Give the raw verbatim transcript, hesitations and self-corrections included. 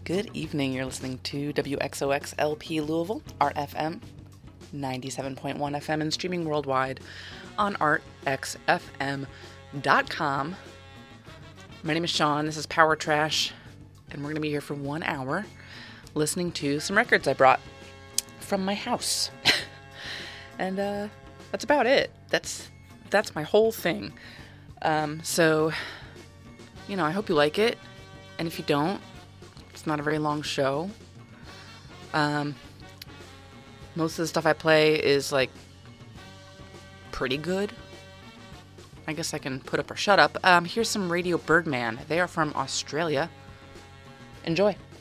Good evening. You're listening to W X O X L P Louisville, Art F M, ninety-seven point one F M, and streaming worldwide on art x f m dot com. My name is Sean. This is Power Trash, and we're going to be here for one hour listening to some records I brought from my house. and uh, that's about it. That's that's my whole thing. Um, so, you know, I hope you like it. And if you don't, it's not a very long show. Um, most of the stuff I play is, like, pretty good. I guess I can put up or shut up. Um, here's some Radio Birdman. They are from Australia. Enjoy.